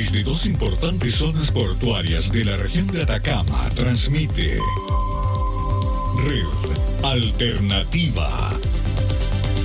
Desde dos importantes zonas portuarias de la región de Atacama transmite Red Alternativa.